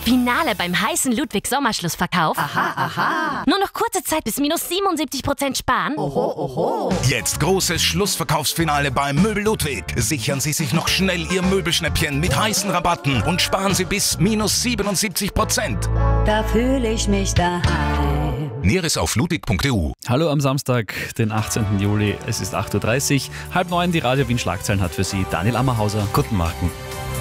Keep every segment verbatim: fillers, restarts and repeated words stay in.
Finale beim heißen Ludwig-Sommerschlussverkauf. Aha, aha. Nur noch kurze Zeit bis minus siebenundsiebzig Prozent sparen. Oho, oho. Jetzt großes Schlussverkaufsfinale beim Möbel Ludwig. Sichern Sie sich noch schnell Ihr Möbelschnäppchen mit heißen Rabatten und sparen Sie bis minus siebenundsiebzig Prozent. Da fühle ich mich daheim. Näheres auf ludwig punkt e u. Hallo am Samstag, den achtzehnten Juli. Es ist acht Uhr dreißig. Halb neun, die Radio Wien Schlagzeilen hat für Sie Daniel Ammerhauser. Guten Morgen.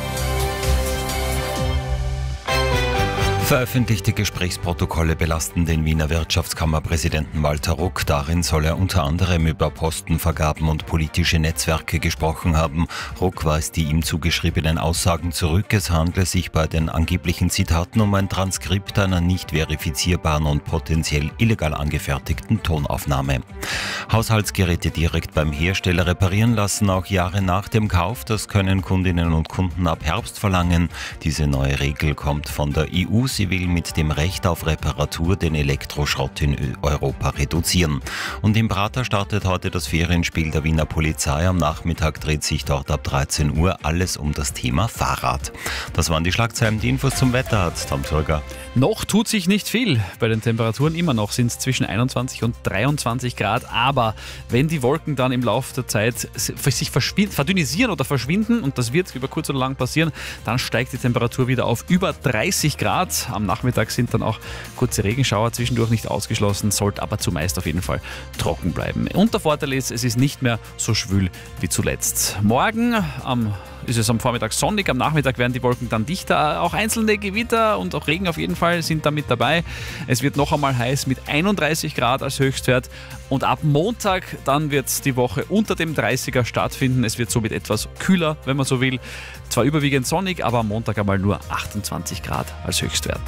Veröffentlichte Gesprächsprotokolle belasten den Wiener Wirtschaftskammerpräsidenten Walter Ruck. Darin soll er unter anderem über Postenvergaben und politische Netzwerke gesprochen haben. Ruck weist die ihm zugeschriebenen Aussagen zurück. Es handle sich bei den angeblichen Zitaten um ein Transkript einer nicht verifizierbaren und potenziell illegal angefertigten Tonaufnahme. Haushaltsgeräte direkt beim Hersteller reparieren lassen, auch Jahre nach dem Kauf. Das können Kundinnen und Kunden ab Herbst verlangen. Diese neue Regel kommt von der E U. Sie will mit dem Recht auf Reparatur den Elektroschrott in Europa reduzieren. Und im Prater startet heute das Ferienspiel der Wiener Polizei. Am Nachmittag dreht sich dort ab dreizehn Uhr alles um das Thema Fahrrad. Das waren die Schlagzeilen. Die Infos zum Wetter hat Tom Turger. Noch tut sich nicht viel. Bei den Temperaturen immer noch sind es zwischen einundzwanzig und dreiundzwanzig Grad. Aber wenn die Wolken dann im Laufe der Zeit sich verdünnisieren oder verschwinden, und das wird über kurz oder lang passieren, dann steigt die Temperatur wieder auf über dreißig Grad. Am Nachmittag sind dann auch kurze Regenschauer zwischendurch nicht ausgeschlossen, sollte aber zumeist auf jeden Fall trocken bleiben. Und der Vorteil ist, es ist nicht mehr so schwül wie zuletzt. Morgen am ist es am Vormittag sonnig, am Nachmittag werden die Wolken dann dichter. Auch einzelne Gewitter und auch Regen auf jeden Fall sind da mit dabei. Es wird noch einmal heiß mit einunddreißig Grad als Höchstwert. Und ab Montag dann wird die Woche unter dem dreißiger stattfinden. Es wird somit etwas kühler, wenn man so will. Zwar überwiegend sonnig, aber am Montag einmal nur achtundzwanzig Grad als Höchstwert.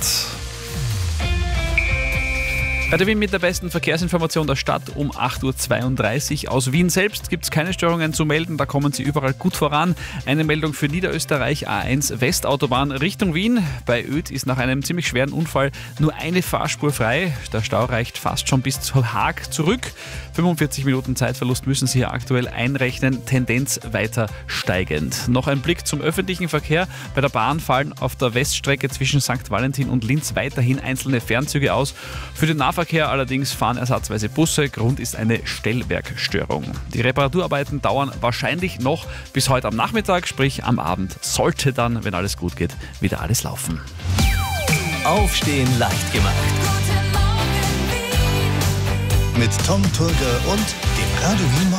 Radio Wien mit der besten Verkehrsinformation der Stadt um acht Uhr zweiunddreißig. Aus Wien selbst gibt es keine Störungen zu melden, da kommen Sie überall gut voran. Eine Meldung für Niederösterreich, A eins Westautobahn Richtung Wien. Bei Oedt ist nach einem ziemlich schweren Unfall nur eine Fahrspur frei. Der Stau reicht fast schon bis zu Haag zurück. fünfundvierzig Minuten Zeitverlust müssen Sie hier aktuell einrechnen, Tendenz weiter steigend. Noch ein Blick zum öffentlichen Verkehr. Bei der Bahn fallen auf der Weststrecke zwischen Sankt Valentin und Linz weiterhin einzelne Fernzüge aus. Für den Nahverkehr allerdings fahren ersatzweise Busse. Grund ist eine Stellwerkstörung. Die Reparaturarbeiten dauern wahrscheinlich noch bis heute am Nachmittag, sprich am Abend sollte dann, wenn alles gut geht, wieder alles laufen. Aufstehen leicht gemacht. Mit Tom Turger und dem Radio Wien